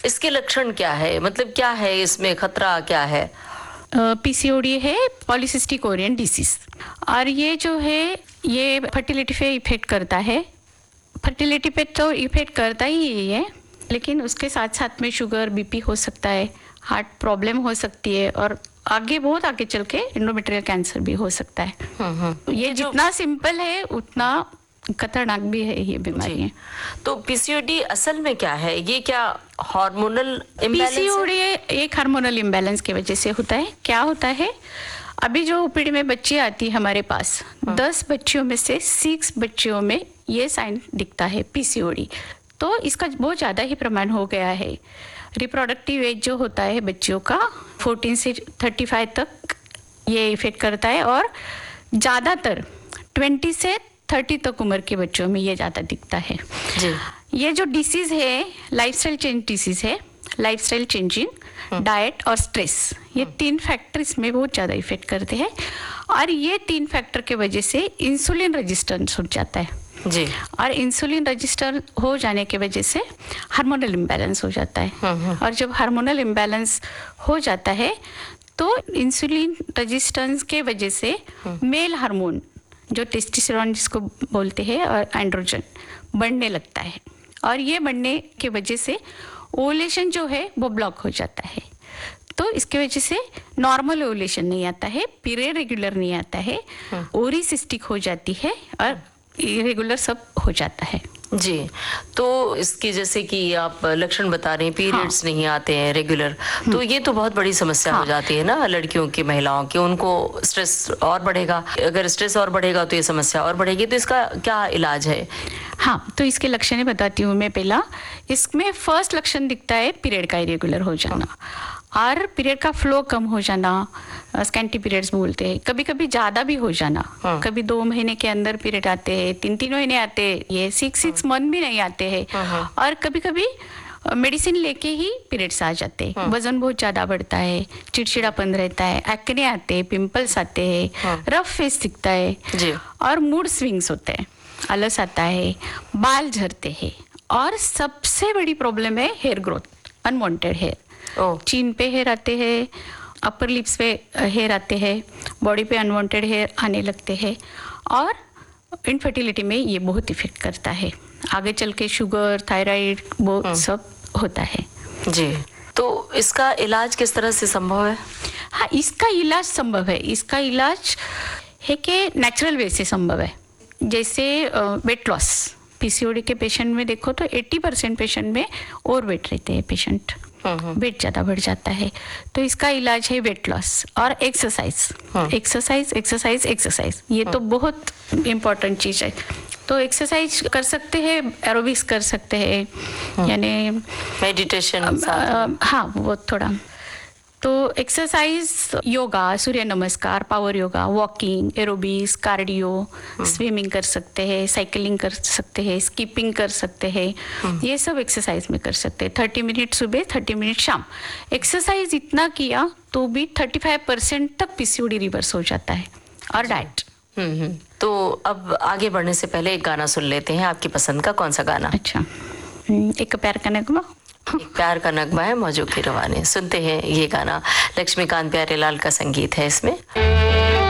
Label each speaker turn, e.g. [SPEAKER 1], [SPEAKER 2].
[SPEAKER 1] इसके लक्षण क्या है, मतलब क्या है इसमें खतरा क्या है?
[SPEAKER 2] पीसीओडी है पॉलीसिस्टिक ओरियन डिसीज, और ये जो है ये फर्टिलिटी पे इफेक्ट करता है। फर्टिलिटी पे तो इफेक्ट करता ही है, लेकिन उसके साथ साथ में शुगर, बीपी हो सकता है, हार्ट प्रॉब्लम हो सकती है, और आगे बहुत आगे चल के एंडोमेट्रियल कैंसर भी हो सकता है। ये जितना सिंपल है उतना खतरनाक भी है ये बीमारी।
[SPEAKER 1] तो पीसीओडी असल में क्या है? ये क्या हार्मोनल इम्बैलेंस?
[SPEAKER 2] पीसीओडी एक हार्मोनल इम्बैलेंस की वजह से होता है। क्या होता है, अभी जो ओपीडी में बच्ची आती है हमारे पास, 10 बच्चियों में से 6 बच्चियों में ये साइन दिखता है पीसीओडी। तो इसका बहुत ज़्यादा ही प्रमाण हो गया है। रिप्रोडक्टिव एज जो होता है बच्चियों का 14 से 35 तक ये इफेक्ट करता है, और ज़्यादातर 20 से 30 तक उम्र के बच्चों में ये ज़्यादा दिखता है
[SPEAKER 1] जी।
[SPEAKER 2] ये जो डिसीज़ है लाइफस्टाइल चेंज डिसीज़ है। लाइफस्टाइल चेंजिंग, डाइट और स्ट्रेस, ये 3 फैक्टर इसमें बहुत ज़्यादा इफेक्ट करते हैं, और ये 3 फैक्टर के वजह से इंसुलिन रेजिस्टेंस हो जाता है
[SPEAKER 1] जी।
[SPEAKER 2] और इंसुलिन रजिस्टर हो जाने की वजह से हार्मोनल इम्बैलेंस हो जाता है। और जब हार्मोनल इम्बैलेंस हो जाता है तो इंसुलिन रजिस्टेंस के वजह से मेल हार्मोन जो टेस्टोस्टेरोन जिसको बोलते हैं और एंड्रोजन बढ़ने लगता है, और ये बढ़ने की वजह से ओवुलेशन जो है वो ब्लॉक हो जाता है। तो इसके वजह से नॉर्मल ओवुलेशन नहीं आता है, पीरियड रेगुलर नहीं आता है, ओरी सिस्टिक हो जाती है और इरेगुलर सब हो जाता है।
[SPEAKER 1] जी। तो इसकी जैसे कि आप लक्षण बता रहे हैं, पीरियड्स नहीं आते हैं रेगुलर, तो ये तो बहुत बड़ी समस्या हो जाती है ना लड़कियों की, महिलाओं की। उनको स्ट्रेस और बढ़ेगा, अगर स्ट्रेस और बढ़ेगा तो ये समस्या और बढ़ेगी। तो इसका क्या इलाज है?
[SPEAKER 2] हाँ, तो इसके लक्षण बताती हूँ मैं। पहला, इसमें फर्स्ट लक्षण दिखता है पीरियड का इरेगुलर हो जाना और पीरियड का फ्लो कम हो जाना, स्कैंटी पीरियड्स बोलते हैं। कभी कभी ज़्यादा भी हो जाना, कभी 2 महीने के अंदर पीरियड आते हैं, 3 महीने आते हैं, ये 6 मंथ भी नहीं आते हैं, और कभी कभी मेडिसिन लेके ही पीरियड्स आ जाते हैं। वजन बहुत ज़्यादा बढ़ता है, चिड़चिड़ापन रहता है, एक्ने आते हैं, पिंपल्स आते हैं, रफ फेस दिखता है
[SPEAKER 1] जी।
[SPEAKER 2] और मूड स्विंग्स होते हैं, आलस आता है, बाल झड़ते हैं, और सबसे बड़ी प्रॉब्लम है हेयर ग्रोथ, अनवांटेड हेयर। चीन पे हेयर आते हैं, अपर लिप्स पे हेयर आते हैं, बॉडी पे अनवांटेड हेयर आने लगते हैं, और इनफर्टिलिटी में ये बहुत इफेक्ट करता है। आगे चल के शुगर, थायराइड वो सब होता है।
[SPEAKER 1] जी। तो इसका इलाज किस तरह से संभव है?
[SPEAKER 2] हाँ, इसका इलाज संभव है। इसका इलाज है कि नेचुरल वे से संभव है। जैसे वेट लॉस, पीसीओडी के पेशेंट में देखो तो 80% पेशेंट में ओवर वेट रहते हैं पेशेंट, वेट ज़्यादा बढ़ जाता है। तो इसका इलाज है वेट लॉस और एक्सरसाइज, एक्सरसाइज एक्सरसाइज एक्सरसाइज। ये तो बहुत इम्पोर्टेंट चीज़ है। तो एक्सरसाइज कर सकते हैं, एरोबिक्स कर सकते हैं, यानी
[SPEAKER 1] मेडिटेशन।
[SPEAKER 2] हाँ, वो थोड़ा। तो एक्सरसाइज, योगा, सूर्य नमस्कार, power yoga, walking, aerobics, cardio, swimming कर सकते हैं, साइकिलिंग कर सकते हैं, स्कीपिंग कर सकते हैं, ये सब एक्सरसाइज में कर सकते हैं। 30 मिनट सुबह, 30 मिनट शाम। एक्सरसाइज इतना किया तो भी 35% तक पीसीओडी रिवर्स हो जाता है। और डाइट।
[SPEAKER 1] तो अब आगे बढ़ने से पहले एक गाना सुन लेते हैं, आपकी पसंद का। कौन सा गाना?
[SPEAKER 2] अच्छा, एक प्यार का नगमा।
[SPEAKER 1] प्यार का नगमा है मौजू की रवानी। सुनते हैं ये गाना, लक्ष्मीकांत प्यारेलाल का संगीत है इसमें।